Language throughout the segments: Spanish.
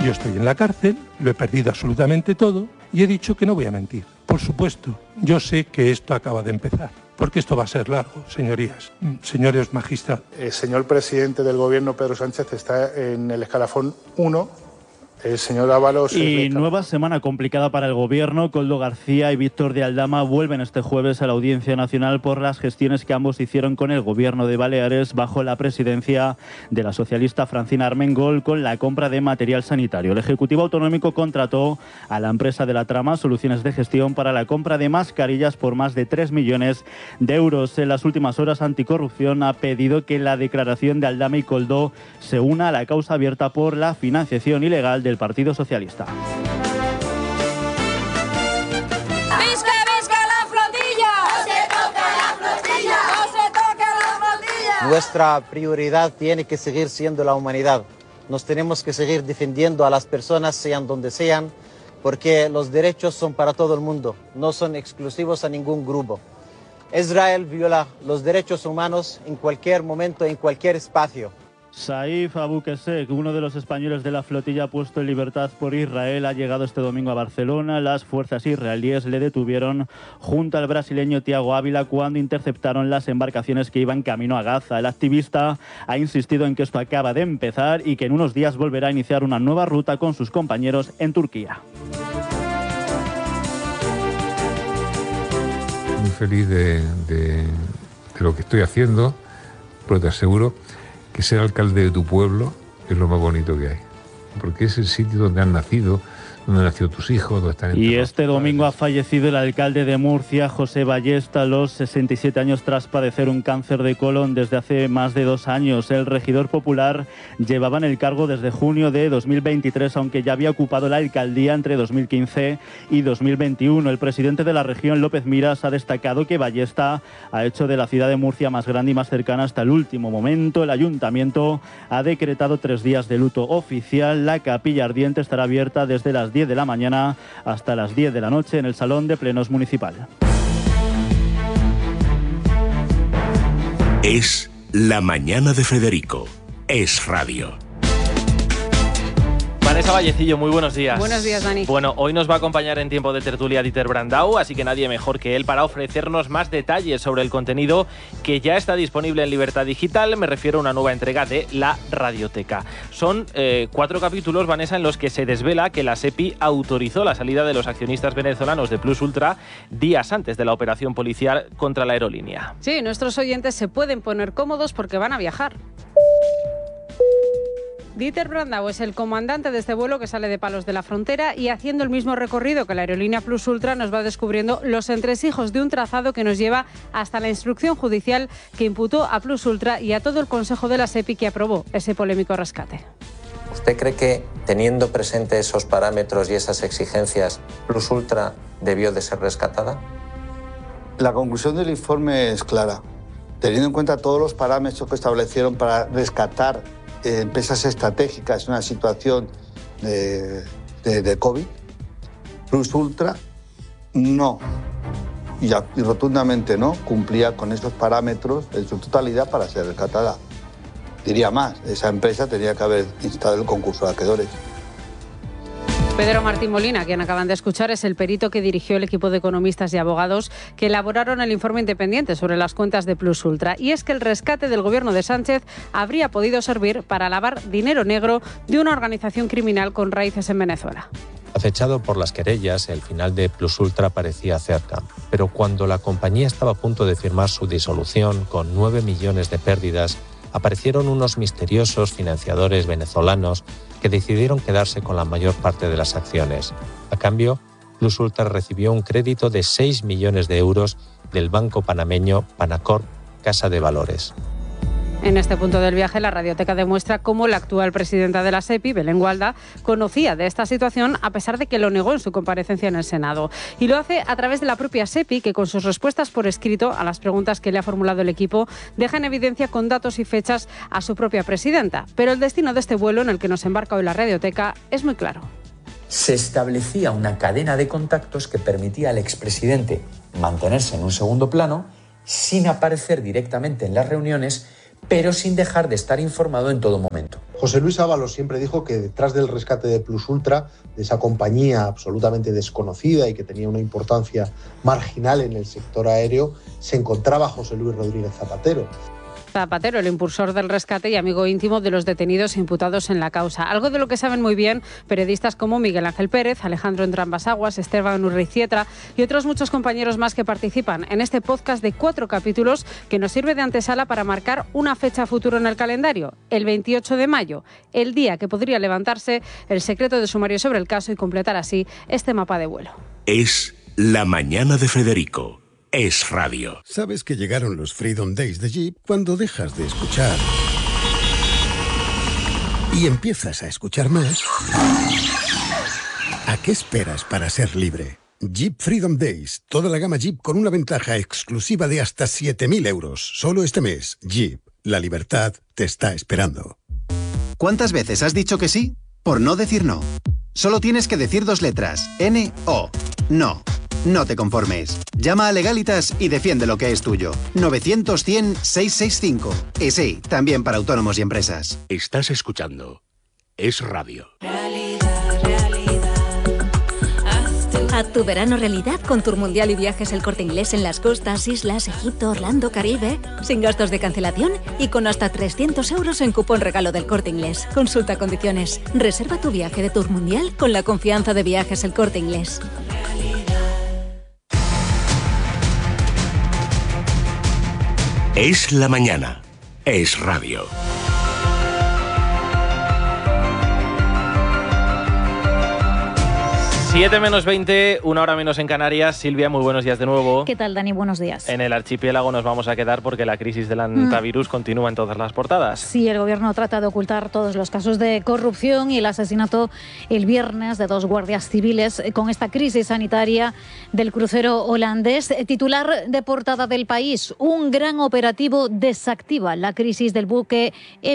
Yo estoy en la cárcel, lo he perdido absolutamente todo y he dicho que no voy a mentir. Por supuesto, yo sé que esto acaba de empezar, porque esto va a ser largo, señorías, señores magistrados. El señor presidente del gobierno, Pedro Sánchez, está en el escalafón 1. El señor Ábalos... Y nueva semana complicada para el Gobierno. Koldo García y Víctor de Aldama vuelven este jueves a la Audiencia Nacional por las gestiones que ambos hicieron con el Gobierno de Baleares bajo la presidencia de la socialista Francina Armengol con la compra de material sanitario. El Ejecutivo Autonómico contrató a la empresa de la trama Soluciones de Gestión para la compra de mascarillas por más de 3 millones de euros. En las últimas horas, Anticorrupción ha pedido que la declaración de Aldama y Koldo se una a la causa abierta por la financiación ilegal del Partido Socialista. ¡Visca, visca la flotilla! ¡No se toca la flotilla! ¡No se toca la flotilla! Nuestra prioridad tiene que seguir siendo la humanidad. Nos tenemos que seguir defendiendo a las personas, sean donde sean, porque los derechos son para todo el mundo, no son exclusivos a ningún grupo. Israel viola los derechos humanos en cualquier momento, en cualquier espacio. Saif Abouquesek, uno de los españoles de la flotilla puesto en libertad por Israel, ha llegado este domingo a Barcelona. Las fuerzas israelíes le detuvieron junto al brasileño Thiago Ávila cuando interceptaron las embarcaciones que iban camino a Gaza. El activista ha insistido en que esto acaba de empezar y que en unos días volverá a iniciar una nueva ruta con sus compañeros en Turquía. Muy feliz de lo que estoy haciendo, pero te aseguro que ser alcalde de tu pueblo es lo más bonito que hay, porque es el sitio donde has nacido, donde han nacido tus hijos, donde están enterrados. Y este domingo ha fallecido el alcalde de Murcia, José Ballesta, a los 67 años tras padecer un cáncer de colon desde hace más de 2 años. El regidor popular llevaba en el cargo desde junio de 2023, aunque ya había ocupado la alcaldía entre 2015 y 2021. El presidente de la región, López Miras, ha destacado que Ballesta ha hecho de la ciudad de Murcia más grande y más cercana hasta el último momento. El ayuntamiento ha decretado 3 días de luto oficial. La capilla ardiente estará abierta desde las 10 de la mañana hasta las 10 de la noche en el Salón de Plenos Municipal. Es la mañana de Federico. Es radio. Vanessa Vallecillo, muy buenos días. Buenos días, Dani. Bueno, hoy nos va a acompañar en tiempo de tertulia Dieter Brandau, así que nadie mejor que él para ofrecernos más detalles sobre el contenido que ya está disponible en Libertad Digital. Me refiero a una nueva entrega de La Radioteca. Son 4 capítulos, Vanessa, en los que se desvela que la SEPI autorizó la salida de los accionistas venezolanos de Plus Ultra días antes de la operación policial contra la aerolínea. Sí, nuestros oyentes se pueden poner cómodos porque van a viajar. Dieter Brandau es el comandante de este vuelo que sale de Palos de la Frontera y haciendo el mismo recorrido que la aerolínea Plus Ultra nos va descubriendo los entresijos de un trazado que nos lleva hasta la instrucción judicial que imputó a Plus Ultra y a todo el Consejo de la SEPI que aprobó ese polémico rescate. ¿Usted cree que, teniendo presente esos parámetros y esas exigencias, Plus Ultra debió de ser rescatada? La conclusión del informe es clara. Teniendo en cuenta todos los parámetros que establecieron para rescatar empresas estratégicas en una situación de COVID, Plus Ultra no, y rotundamente no, cumplía con esos parámetros en su totalidad para ser rescatada. Diría más, esa empresa tenía que haber instado el concurso de acreedores. Pedro Martín Molina, quien acaban de escuchar, es el perito que dirigió el equipo de economistas y abogados que elaboraron el informe independiente sobre las cuentas de Plus Ultra. Y es que el rescate del gobierno de Sánchez habría podido servir para lavar dinero negro de una organización criminal con raíces en Venezuela. Acechado por las querellas, el final de Plus Ultra parecía cerca. Pero cuando la compañía estaba a punto de firmar su disolución con 9 millones de pérdidas, aparecieron unos misteriosos financiadores venezolanos que decidieron quedarse con la mayor parte de las acciones. A cambio, Plus Ultra recibió un crédito de 6 millones de euros del banco panameño Panacorp Casa de Valores. En este punto del viaje, la Radioteca demuestra cómo la actual presidenta de la SEPI, Belén Gualda, conocía de esta situación a pesar de que lo negó en su comparecencia en el Senado. Y lo hace a través de la propia SEPI, que con sus respuestas por escrito a las preguntas que le ha formulado el equipo, deja en evidencia con datos y fechas a su propia presidenta. Pero el destino de este vuelo en el que nos embarca hoy la Radioteca es muy claro. Se establecía una cadena de contactos que permitía al expresidente mantenerse en un segundo plano sin aparecer directamente en las reuniones, pero sin dejar de estar informado en todo momento. José Luis Ábalos siempre dijo que detrás del rescate de Plus Ultra, de esa compañía absolutamente desconocida y que tenía una importancia marginal en el sector aéreo, se encontraba José Luis Rodríguez Zapatero. Zapatero, el impulsor del rescate y amigo íntimo de los detenidos imputados en la causa. Algo de lo que saben muy bien periodistas como Miguel Ángel Pérez, Alejandro Entrambas-Aguas, Esteban Urrizietra y otros muchos compañeros más que participan en este podcast de 4 capítulos que nos sirve de antesala para marcar una fecha futuro en el calendario, el 28 de mayo, el día que podría levantarse el secreto de sumario sobre el caso y completar así este mapa de vuelo. Es La Mañana de Federico. Es radio. Sabes que llegaron los Freedom Days de Jeep cuando dejas de escuchar y empiezas a escuchar más. ¿A qué esperas para ser libre? Jeep Freedom Days. Toda la gama Jeep con una ventaja exclusiva de hasta 7.000 euros. Solo este mes. Jeep. La libertad te está esperando. ¿Cuántas veces has dicho que sí? Por no decir no. Solo tienes que decir 2 letras. N-O. No. No te conformes. Llama a Legalitas y defiende lo que es tuyo. 900-100-665. Y sí, también para autónomos y empresas. Estás escuchando Es Radio. Haz tu verano realidad con Tour Mundial y Viajes El Corte Inglés en las costas, islas, Egipto, Orlando, Caribe. Sin gastos de cancelación y con hasta 300 euros en cupón regalo del Corte Inglés. Consulta condiciones. Reserva tu viaje de Tour Mundial con la confianza de Viajes El Corte Inglés. Es la mañana. Es radio. 7 menos 20, 1 hora menos en Canarias. Silvia, muy buenos días de nuevo. ¿Qué tal, Dani? Buenos días. En el archipiélago nos vamos a quedar porque la crisis del antivirus continúa en todas las portadas. Sí, el gobierno trata de ocultar todos los casos de corrupción y el asesinato el viernes de 2 guardias civiles con esta crisis sanitaria del crucero holandés. Titular de portada del País: un gran operativo desactiva la crisis del buque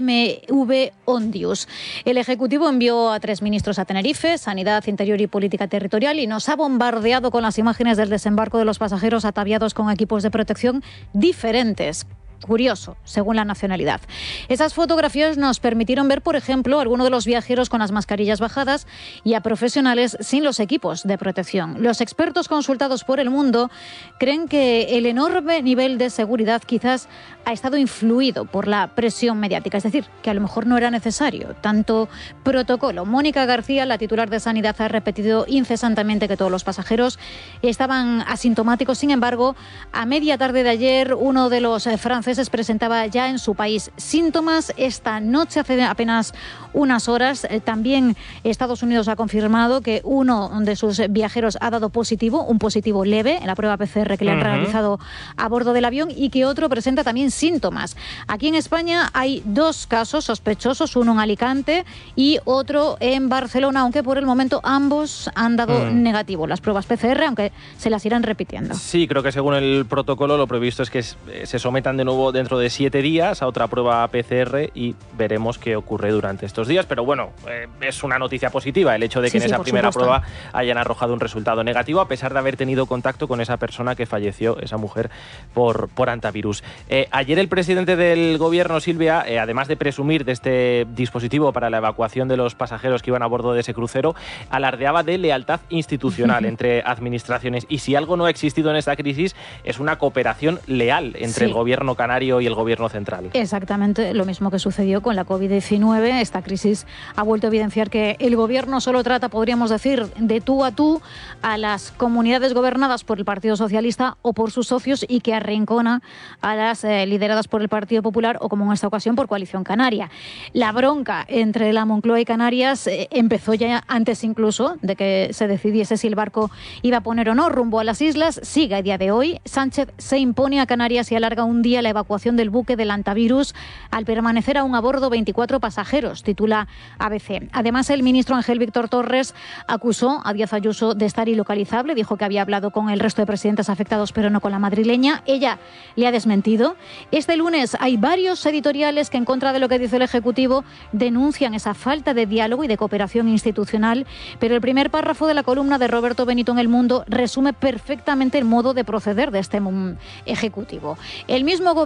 MV Ondius. El Ejecutivo envió a 3 ministros a Tenerife, Sanidad, Interior y Política Territorial, y nos ha bombardeado con las imágenes del desembarco de los pasajeros ataviados con equipos de protección diferentes. Curioso, según la nacionalidad. Esas fotografías nos permitieron ver, por ejemplo, a algunos de los viajeros con las mascarillas bajadas y a profesionales sin los equipos de protección. Los expertos consultados por El Mundo creen que el enorme nivel de seguridad quizás ha estado influido por la presión mediática, es decir, que a lo mejor no era necesario tanto protocolo. Mónica García, la titular de Sanidad, ha repetido incesantemente que todos los pasajeros estaban asintomáticos. Sin embargo, a media tarde de ayer, uno de los franceses presentaba ya en su país síntomas. Esta noche, hace apenas unas horas, también Estados Unidos ha confirmado que uno de sus viajeros ha dado positivo, un positivo leve en la prueba PCR que le han realizado a bordo del avión, y que otro presenta también síntomas. Aquí en España hay 2 casos sospechosos, uno en Alicante y otro en Barcelona, aunque por el momento ambos han dado negativo las pruebas PCR, aunque se las irán repitiendo. Sí, creo que según el protocolo lo previsto es que se sometan de nuevo dentro de 7 días a otra prueba PCR y veremos qué ocurre durante estos días. Pero bueno, es una noticia positiva el hecho de que en esa primera prueba hayan arrojado un resultado negativo, a pesar de haber tenido contacto con esa persona que falleció, esa mujer, por antivirus. Ayer el presidente del gobierno, Silvia, además de presumir de este dispositivo para la evacuación de los pasajeros que iban a bordo de ese crucero, alardeaba de lealtad institucional entre administraciones. Y si algo no ha existido en esta crisis es una cooperación leal entre el gobierno canario y el gobierno central. Exactamente lo mismo que sucedió con la COVID-19. Esta crisis ha vuelto a evidenciar que el gobierno solo trata, podríamos decir, de tú a tú a las comunidades gobernadas por el Partido Socialista o por sus socios, y que arrincona a las lideradas por el Partido Popular o, como en esta ocasión, por Coalición Canaria. La bronca entre la Moncloa y Canarias empezó ya antes incluso de que se decidiese si el barco iba a poner o no rumbo a las islas. Sigue a día de hoy. Sánchez se impone a Canarias y alarga un día la evacuación del buque del antivirus al permanecer aún a bordo 24 pasajeros, titula ABC. Además, el ministro Ángel Víctor Torres acusó a Díaz Ayuso de estar ilocalizable. Dijo que había hablado con el resto de presidentes afectados, pero no con la madrileña. Ella le ha desmentido. Este lunes hay varios editoriales que, en contra de lo que dice el Ejecutivo, denuncian esa falta de diálogo y de cooperación institucional, pero el primer párrafo de la columna de Roberto Benito en El Mundo resume perfectamente el modo de proceder de este Ejecutivo. El mismo gobierno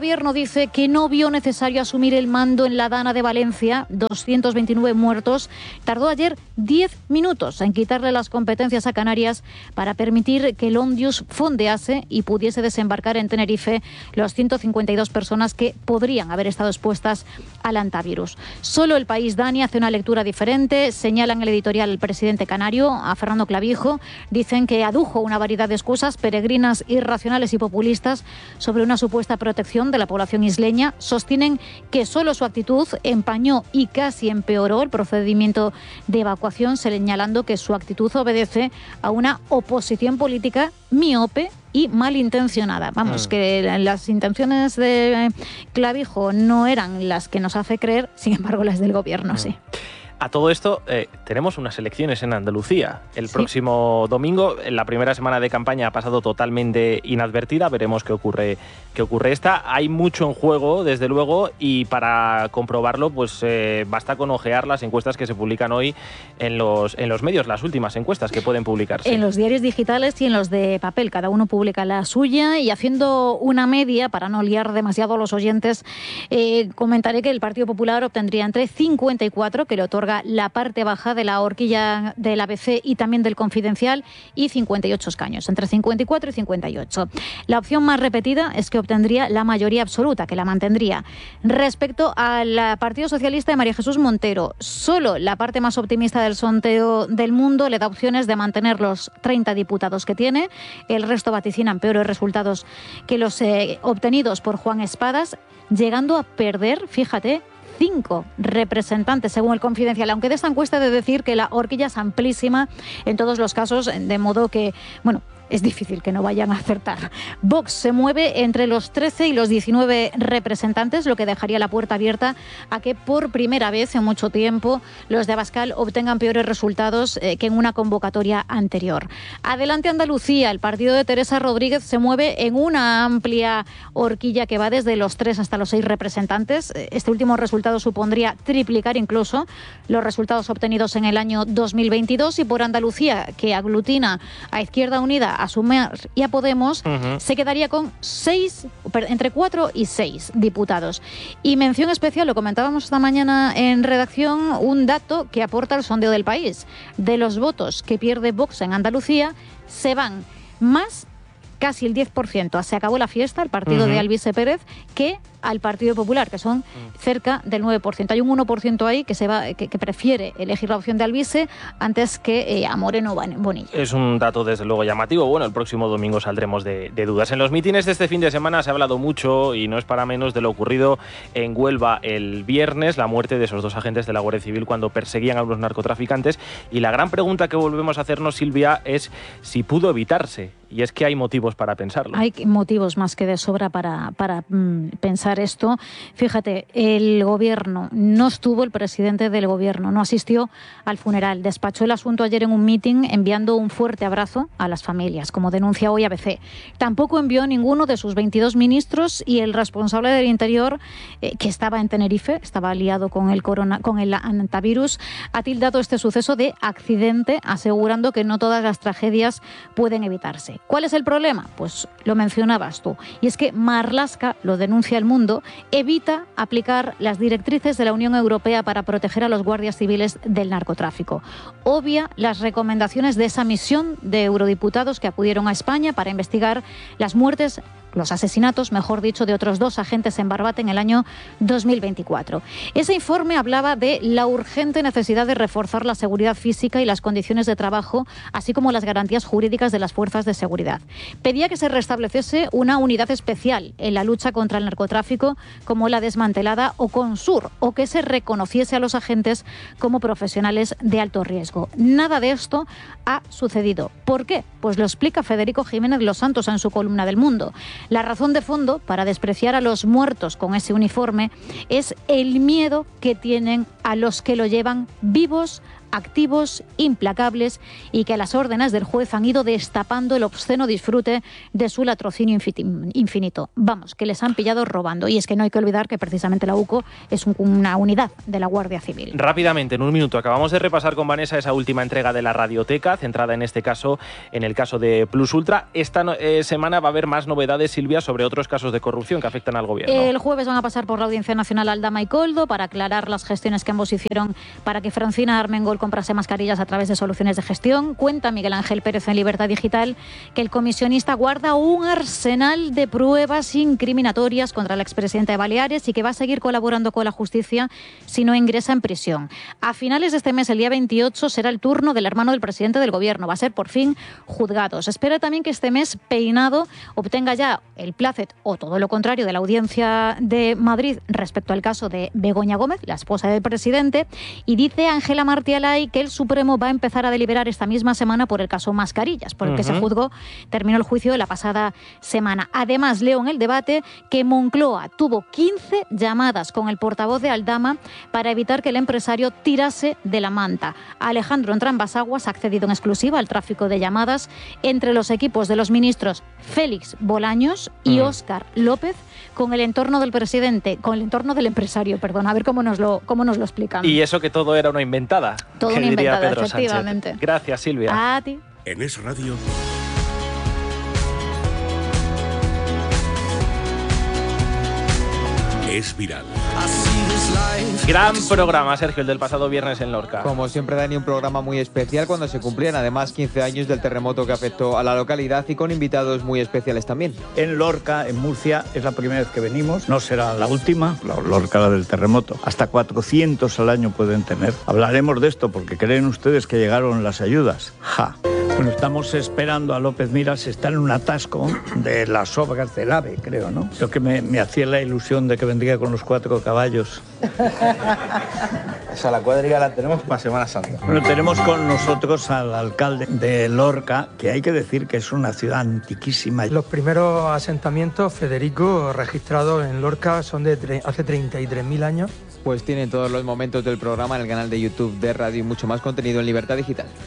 gobierno dice que no vio necesario asumir el mando en la Dana de Valencia, 229 muertos. Tardó ayer 10 minutos en quitarle las competencias a Canarias para permitir que el Ondius fondease y pudiese desembarcar en Tenerife los 152 personas que podrían haber estado expuestas al antivirus. Solo El País, Dani, hace una lectura diferente. Señalan el editorial el presidente canario, a Fernando Clavijo. Dicen que adujo una variedad de excusas peregrinas, irracionales y populistas sobre una supuesta protección de la población isleña. Sostienen que solo su actitud empañó y casi empeoró el procedimiento de evacuación, señalando que su actitud obedece a una oposición política miope y malintencionada. Vamos, que las intenciones de Clavijo no eran las que nos hace creer, sin embargo las del gobierno sí. A todo esto, tenemos unas elecciones en Andalucía. El próximo domingo, la primera semana de campaña ha pasado totalmente inadvertida. Veremos qué ocurre esta. Hay mucho en juego, desde luego, y para comprobarlo, pues basta con ojear las encuestas que se publican hoy en los medios, las últimas encuestas que pueden publicarse. En los diarios digitales y en los de papel. Cada uno publica la suya, y haciendo una media, para no liar demasiado a los oyentes, comentaré que el Partido Popular obtendría entre 54, que le otorga la parte baja de la horquilla del ABC y también del Confidencial, y 58 escaños, entre 54 y 58. La opción más repetida es que obtendría la mayoría absoluta, que la mantendría. Respecto al Partido Socialista de María Jesús Montero, solo la parte más optimista del sondeo del Mundo le da opciones de mantener los 30 diputados que tiene. El resto vaticinan peores resultados que los obtenidos por Juan Espadas, llegando a perder, fíjate, 5 representantes, según el Confidencial, aunque de esta encuesta he de decir que la horquilla es amplísima en todos los casos, de modo que, bueno, es difícil que no vayan a acertar. Vox se mueve entre los 13 y los 19 representantes, lo que dejaría la puerta abierta a que por primera vez en mucho tiempo los de Abascal obtengan peores resultados que en una convocatoria anterior. Adelante Andalucía, el partido de Teresa Rodríguez se mueve en una amplia horquilla que va desde los 3 hasta los 6 representantes. Este último resultado supondría triplicar incluso los resultados obtenidos en el año 2022, y por Andalucía, que aglutina a Izquierda Unida, a Sumar y a Podemos, se quedaría con entre 4 y 6 diputados. Y mención especial, lo comentábamos esta mañana en redacción, un dato que aporta el sondeo del País. De los votos que pierde Vox en Andalucía, se van más, casi el 10%. Se acabó la fiesta, el partido de Alvise Pérez, que al Partido Popular, que son cerca del 9%. Hay un 1% ahí que prefiere elegir la opción de Alvise antes que a Moreno Bonilla. Es un dato desde luego llamativo. Bueno, el próximo domingo saldremos de dudas. En los mítines de este fin de semana se ha hablado mucho, y no es para menos, de lo ocurrido en Huelva el viernes, la muerte de esos 2 agentes de la Guardia Civil cuando perseguían a unos narcotraficantes. Y la gran pregunta que volvemos a hacernos, Silvia, es si pudo evitarse. Y es que hay motivos para pensarlo. Hay motivos más que de sobra para pensar esto. Fíjate, el gobierno no estuvo, el presidente del gobierno no asistió al funeral. Despachó el asunto ayer en un mitin, enviando un fuerte abrazo a las familias, como denuncia hoy ABC. Tampoco envió ninguno de sus 22 ministros, y el responsable del Interior, que estaba en Tenerife, estaba liado con el antivirus, ha tildado este suceso de accidente, asegurando que no todas las tragedias pueden evitarse. ¿Cuál es el problema? Pues lo mencionabas tú, y es que Marlaska, lo denuncia El Mundo, evita aplicar las directrices de la Unión Europea para proteger a los guardias civiles del narcotráfico. Obvia las recomendaciones de esa misión de eurodiputados que acudieron a España para investigar las muertes, los asesinatos, mejor dicho, de otros 2 agentes en Barbate en el año 2024. Ese informe hablaba de la urgente necesidad de reforzar la seguridad física y las condiciones de trabajo, así como las garantías jurídicas de las fuerzas de seguridad. Pedía que se restableciese una unidad especial en la lucha contra el narcotráfico, como la desmantelada Oconsur, o que se reconociese a los agentes como profesionales de alto riesgo. Nada de esto ha sucedido. ¿Por qué? Pues lo explica Federico Jiménez Los Santos en su columna del Mundo. La razón de fondo para despreciar a los muertos con ese uniforme es el miedo que tienen a los que lo llevan vivos activos, implacables y que a las órdenes del juez han ido destapando el obsceno disfrute de su latrocinio infinito. Vamos, que les han pillado robando. Y es que no hay que olvidar que precisamente la UCO es una unidad de la Guardia Civil. Rápidamente, en un minuto, acabamos de repasar con Vanessa esa última entrega de la Radioteca, centrada en este caso, en el caso de Plus Ultra. Esta semana va a haber más novedades, Silvia, sobre otros casos de corrupción que afectan al gobierno. El jueves van a pasar por la Audiencia Nacional Aldama y Coldo para aclarar las gestiones que ambos hicieron para que Francina Armengol comprase mascarillas a través de soluciones de gestión. Cuenta Miguel Ángel Pérez en Libertad Digital que el comisionista guarda un arsenal de pruebas incriminatorias contra la expresidenta de Baleares y que va a seguir colaborando con la justicia si no ingresa en prisión. A finales de este mes, el día 28, será el turno del hermano del presidente del gobierno. Va a ser por fin juzgado. Se espera también que este mes Peinado obtenga ya el plácet o todo lo contrario de la Audiencia de Madrid respecto al caso de Begoña Gómez, la esposa del presidente, y dice Ángela Martialay que el Supremo va a empezar a deliberar esta misma semana por el caso Mascarillas, por el que se juzgó, terminó el juicio la pasada semana. Además, leo en el debate que Moncloa tuvo 15 llamadas con el portavoz de Aldama para evitar que el empresario tirase de la manta. Alejandro Entrambas-Aguas ha accedido en exclusiva al tráfico de llamadas entre los equipos de los ministros Félix Bolaños y Óscar López con el entorno del presidente, con el entorno del empresario, perdón, a ver cómo nos lo explican. Y eso que todo era una inventada. Todo una inventada, Pedro efectivamente. Sánchez. Gracias, Silvia. A ti. En Es Radio. Es viral. Gran programa, Sergio, el del pasado viernes en Lorca. Como siempre, Dani, un programa muy especial cuando se cumplían además 15 años del terremoto que afectó a la localidad y con invitados muy especiales también. En Lorca, en Murcia, es la primera vez que venimos, no será la última, Lorca la del terremoto. Hasta 400 al año pueden tener. Hablaremos de esto porque creen ustedes que llegaron las ayudas. ¡Ja! Bueno, estamos esperando a López Miras, está en un atasco de las obras del AVE, creo, ¿no? Lo que me hacía la ilusión de que vendría con los 4 caballos. Esa la cuadriga la tenemos para Semana Santa. Bueno, tenemos con nosotros al alcalde de Lorca, que hay que decir que es una ciudad antiquísima. Los primeros asentamientos, Federico, registrados en Lorca son de hace 33.000 años. Pues tienen todos los momentos del programa en el canal de YouTube de Radio y mucho más contenido en Libertad Digital.